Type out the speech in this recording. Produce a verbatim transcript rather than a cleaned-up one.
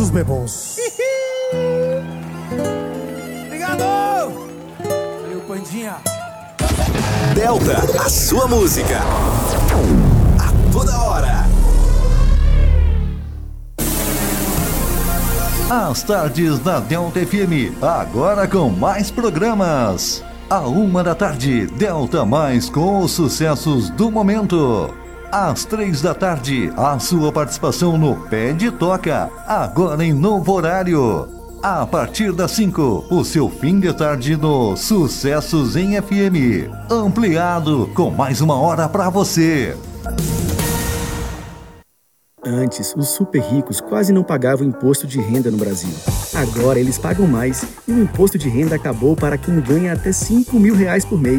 dos bebons. Obrigado! Valeu, Pandinha. Delta, a sua música. A toda hora. As tardes da Delta F M, agora com mais programas. À uma da tarde, Delta Mais com os sucessos do momento. Às três da tarde, a sua participação no Pé de Toca, agora em novo horário. A partir das cinco, o seu fim de tarde no Sucessos em F M, ampliado com mais uma hora para você. Antes, os super ricos quase não pagavam imposto de renda no Brasil. Agora eles pagam mais e o imposto de renda acabou para quem ganha até cinco mil reais por mês.